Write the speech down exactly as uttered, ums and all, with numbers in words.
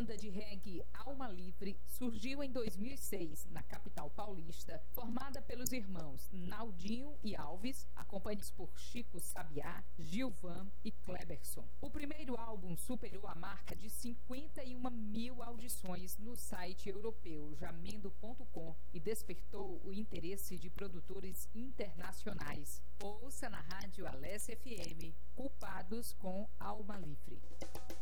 banda de reggae Alma Livre surgiu em dois mil e seis, na capital paulista, formada pelos irmãos Naldinho e Alves, acompanhados por Chico Sabiá, Gilvan e Kleberson. O primeiro álbum superou a marca de cinquenta e uma mil audições no site europeu jamendo ponto com e despertou o interesse de produtores internacionais. Ouça na rádio Alesse F M, Culpados com Alma Livre.